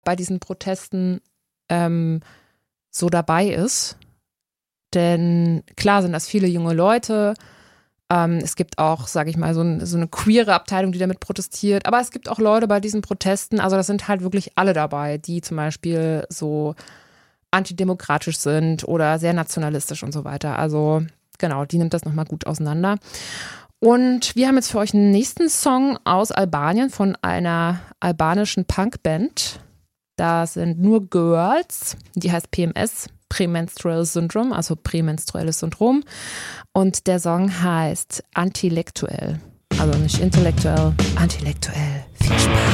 bei diesen Protesten so dabei ist. Denn klar sind das viele junge Leute. Es gibt auch, sage ich mal, so eine queere Abteilung, die damit protestiert. Aber es gibt auch Leute bei diesen Protesten, also das sind halt wirklich alle dabei, die zum Beispiel so antidemokratisch sind oder sehr nationalistisch und so weiter. Also genau, die nimmt das nochmal gut auseinander. Und wir haben jetzt für euch einen nächsten Song aus Albanien von einer albanischen Punkband. Da sind nur Girls, die heißt PMS, Premenstrual Syndrome, also prämenstruelles Syndrom. Und der Song heißt Antilektuell. Also nicht intellektuell, antilektuell. Viel Spaß.